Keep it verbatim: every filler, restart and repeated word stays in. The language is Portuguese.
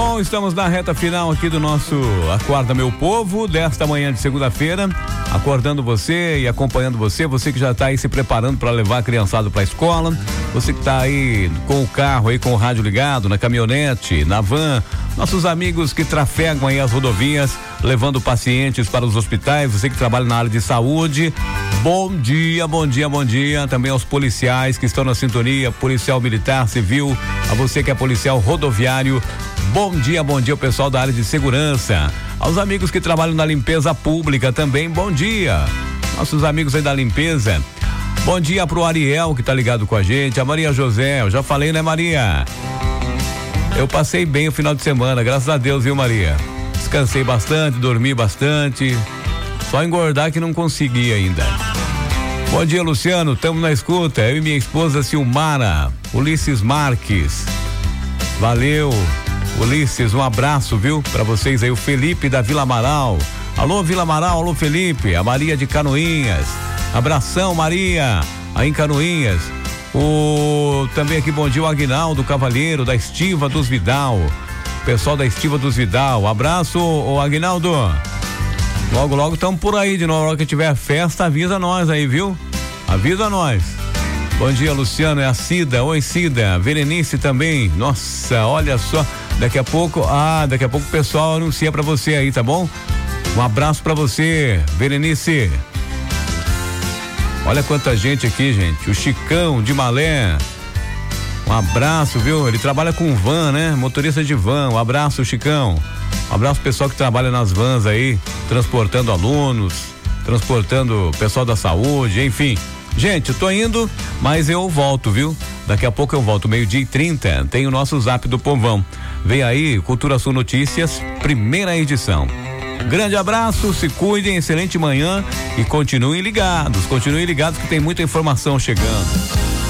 Bom, estamos na reta final aqui do nosso Acorda Meu Povo, desta manhã de segunda-feira, acordando você e acompanhando você, você que já está aí se preparando para levar a criançada para a escola, você que está aí com o carro aí, com o rádio ligado, na caminhonete, na van, nossos amigos que trafegam aí as rodovias, levando pacientes para os hospitais, você que trabalha na área de saúde, bom dia, bom dia, bom dia, também aos policiais que estão na sintonia, policial militar, civil, a você que é policial rodoviário, bom dia, bom dia ao pessoal da área de segurança, aos amigos que trabalham na limpeza pública também, bom dia, nossos amigos aí da limpeza, bom dia pro Ariel que tá ligado com a gente, a Maria José, eu já falei, né, Maria? Eu passei bem o final de semana, graças a Deus, viu, Maria? Descansei bastante, dormi bastante, só engordar que não consegui ainda. Bom dia, Luciano, estamos na escuta, eu e minha esposa Silmara, Ulisses Marques, valeu, Ulisses, um abraço, viu, pra vocês aí, o Felipe da Vila Amaral, alô Vila Amaral, alô Felipe, a Maria de Canoinhas, abração Maria, aí em Canoinhas, o também aqui, bom dia, o Aguinaldo Cavalheiro da Estiva dos Vidal, pessoal da Estiva dos Vidal, abraço, o Aguinaldo, logo logo estamos por aí de novo, na hora que tiver festa, avisa nós aí, viu, avisa nós. Bom dia, Luciano, é a Cida, oi Cida, Verenice também, nossa, olha só, daqui a pouco, ah, daqui a pouco o pessoal anuncia pra você aí, tá bom? Um abraço pra você, Verenice. Olha quanta gente aqui, gente, o Chicão de Malé, um abraço, viu? Ele trabalha com van, né? Motorista de van, um abraço, Chicão. Um abraço pro pessoal que trabalha nas vans aí, transportando alunos, transportando pessoal da saúde, enfim. Gente, eu tô indo, mas eu volto, viu? Daqui a pouco eu volto, meio-dia e trinta, tem o nosso Zap do Povão. Vem aí, Cultura Sul Notícias, primeira edição. Grande abraço, se cuidem, excelente manhã e continuem ligados, continuem ligados que tem muita informação chegando.